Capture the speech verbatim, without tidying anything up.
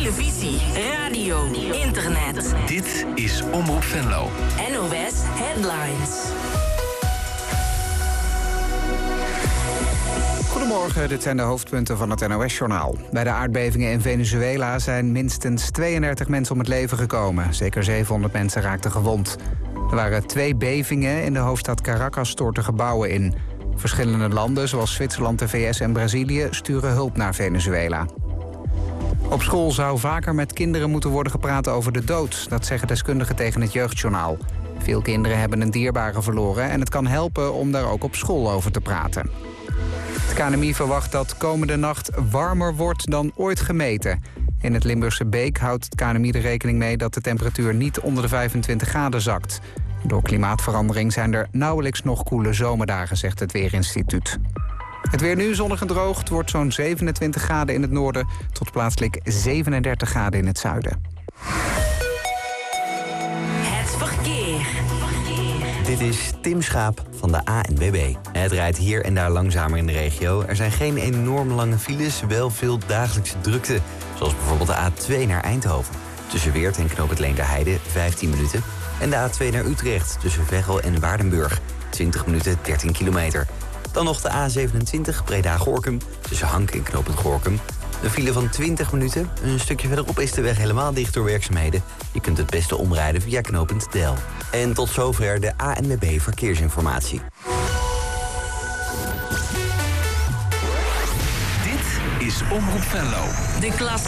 televisie, radio, internet. Dit is Omroep Venlo. N O S Headlines. Goedemorgen, dit zijn de hoofdpunten van het N O S-journaal. Bij de aardbevingen in Venezuela zijn minstens tweeëndertig mensen om het leven gekomen. Zeker zevenhonderd mensen raakten gewond. Er waren twee bevingen. In de hoofdstad Caracas stortten gebouwen in. Verschillende landen, zoals Zwitserland, de V S en Brazilië, sturen hulp naar Venezuela. Op school zou vaker met kinderen moeten worden gepraat over de dood. Dat zeggen deskundigen tegen het Jeugdjournaal. Veel kinderen hebben een dierbare verloren en het kan helpen om daar ook op school over te praten. Het K N M I verwacht dat komende nacht warmer wordt dan ooit gemeten. In het Limburgse Beek houdt het K N M I er rekening mee dat de temperatuur niet onder de vijfentwintig graden zakt. Door klimaatverandering zijn er nauwelijks nog koele zomerdagen, zegt het Weerinstituut. Het weer nu zonnig en droog. Het wordt zo'n zevenentwintig graden in het noorden tot plaatselijk zevenendertig graden in het zuiden. Het verkeer. Dit is Tim Schaap van de A N W B. Het rijdt hier en daar langzamer in de regio. Er zijn geen enorm lange files, wel veel dagelijkse drukte. Zoals bijvoorbeeld de A twee naar Eindhoven. Tussen Weert en Knoop het Leenderheide vijftien minuten. En de A twee naar Utrecht tussen Veghel en Waardenburg. twintig minuten, dertien kilometer. Dan nog de A zevenentwintig Breda-Gorinchem tussen Hank en Knoop het Gorinchem. Een file van twintig minuten. Een stukje verderop is de weg helemaal dicht door werkzaamheden. Je kunt het beste omrijden via knooppunt Del. En tot zover de A N W B Verkeersinformatie. Dit is Omroep Venlo. De klas.